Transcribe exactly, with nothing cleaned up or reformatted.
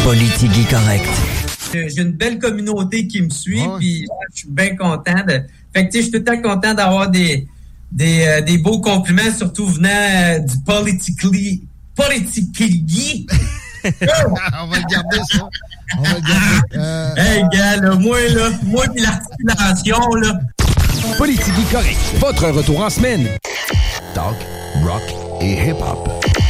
Politique correct. J'ai une belle communauté qui me suit, oh. Puis je suis bien content de. Fait que tu sais, je suis tout le temps content d'avoir des des, euh, des beaux compliments, surtout venant euh, du politically politically. On va le garder ça. On va le garder. Euh... Hey gars, là, moi là, moi puis l'articulation là. Politique correct. Votre retour en semaine. Talk, rock et hip-hop.